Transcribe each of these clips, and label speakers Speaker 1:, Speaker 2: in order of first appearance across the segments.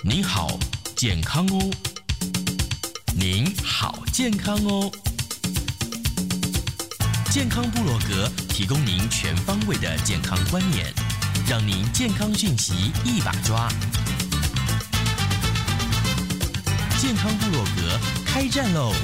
Speaker 1: 您好，健康哦。您好，健康哦。健康部落格提供您全方位的健康观念，让您健康讯息一把抓。健康部落格开战喽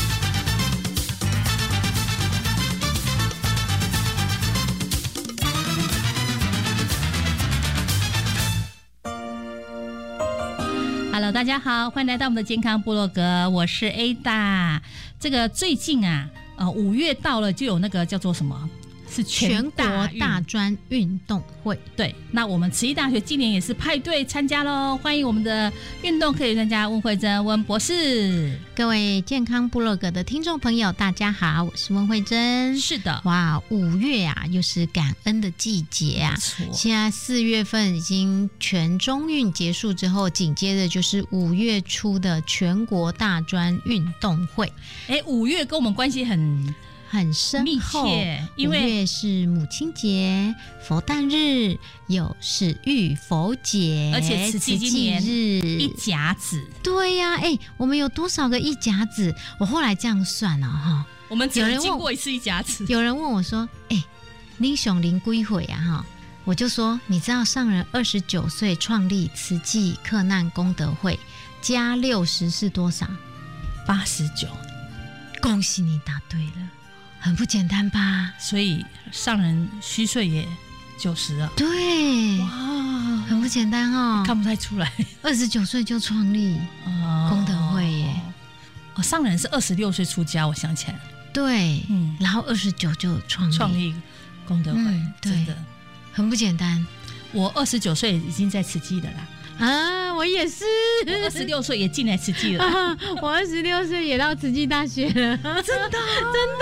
Speaker 2: ！Hello， 大家好，欢迎来到我们的健康部落格，我是 Ada。这个最近啊，5月到了，就有那个叫做什么？是
Speaker 3: 全国大专运动会。
Speaker 2: 对，那我们慈济大学今年也是派队参加咯，欢迎我们的运动科学专家温慧珍温博士。
Speaker 3: 各位健康部落格的听众朋友大家好，我是温慧珍。
Speaker 2: 是的，
Speaker 3: 哇，5月啊又是感恩的季节啊，现在4月份已经全中运结束之后，紧接着就是5月初的全国大专运动会。
Speaker 2: 5月跟我们关系
Speaker 3: 很深厚，
Speaker 2: 密切，因为
Speaker 3: 5月是母亲节、佛诞日，又是浴佛节，
Speaker 2: 而且慈济今年一甲子。
Speaker 3: 对呀，我们有多少个一甲子？我后来这样算哈，
Speaker 2: 我们只能经过一次一甲子。
Speaker 3: 有人问我说：“您上临几岁啊？”哈，我就说：“你知道上人29岁创立慈济克难功德会，加60是多少
Speaker 2: ？89。
Speaker 3: 恭喜你答对了。”很不简单吧？
Speaker 2: 所以上人虚岁也90了。
Speaker 3: 对，
Speaker 2: 哇，
Speaker 3: 很不简单哦，
Speaker 2: 看不太出来。
Speaker 3: 29岁就创立功德会耶。
Speaker 2: 上人是26岁出家，我想起来了。
Speaker 3: 对，然后29就创立
Speaker 2: 功德会，真的
Speaker 3: 很不简单。
Speaker 2: 我29岁已经在慈济了啦。
Speaker 3: 啊，我也是。
Speaker 2: 我26岁也进来慈济了。
Speaker 3: 我26岁也到慈济大学了。真的，真的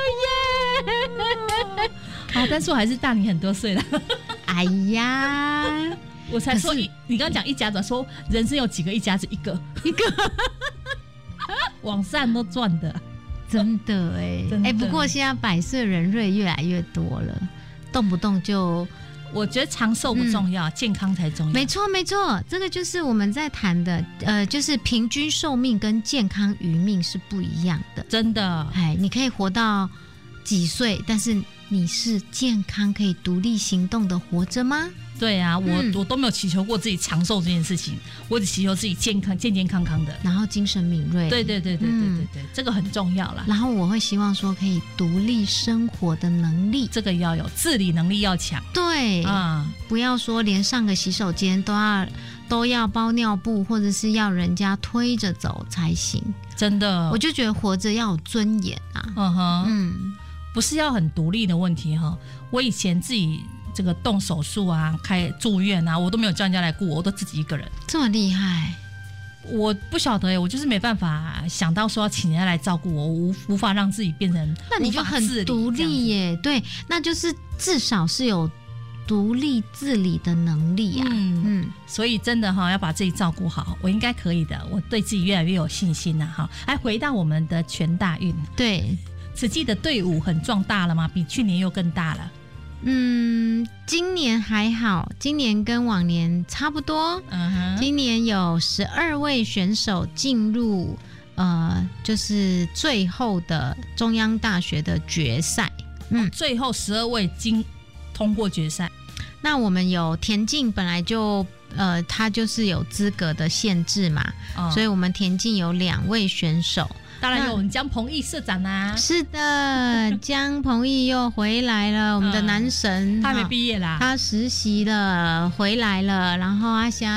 Speaker 3: 耶！
Speaker 2: 好，但是我还是大你很多岁了。
Speaker 3: 哎呀，
Speaker 2: 我才说你刚刚讲一甲子，说人生有几个一甲子？一个，往上都赚的，
Speaker 3: 真的哎。不过现在百岁人瑞越来越多了，动不动就。
Speaker 2: 我觉得长寿不重要，健康才重要。
Speaker 3: 没错，没错，这个就是我们在谈的，就是平均寿命跟健康余命是不一样的。
Speaker 2: 真的，
Speaker 3: 你可以活到几岁，但是你是健康可以独立行动的活着吗？
Speaker 2: 对啊，我都没有祈求过自己长寿这件事情，我只祈求自己健康的，
Speaker 3: 然后精神敏锐。
Speaker 2: 对，这个很重要啦。
Speaker 3: 然后我会希望说可以独立生活的能力，
Speaker 2: 这个要有自理能力要强。
Speaker 3: 对啊，不要说连上个洗手间都要包尿布，或者是要人家推着走才行。
Speaker 2: 真的，
Speaker 3: 我就觉得活着要有尊严啊。
Speaker 2: 不是要很独立的问题哈。我以前自己这个动手术啊，开住院啊，我都没有叫人家来顾我都自己一个人。
Speaker 3: 这么厉害？
Speaker 2: 我不晓得我就是没办法想到说要请人家来照顾我，无法让自己变成
Speaker 3: 那你就很独立耶。对，那就是至少是有独立自理的能力啊。
Speaker 2: 所以真的要把自己照顾好，我应该可以的，我对自己越来越有信心了回到我们的全大运，
Speaker 3: 对，
Speaker 2: 慈济的队伍很壮大了吗？比去年又更大了。
Speaker 3: 今年还好，今年跟往年差不多。今年有12位选手进入就是最后的中央大学的决赛。
Speaker 2: 最后12位通过决赛。
Speaker 3: 那我们有田径本来就它就是有资格的限制嘛，所以我们田径有2位选手。
Speaker 2: 当然有我们江鹏毅社长啊。
Speaker 3: 是的，江鹏毅又回来了，我们的男神。
Speaker 2: 他没毕业啦，
Speaker 3: 他实习了回来了，然后他现在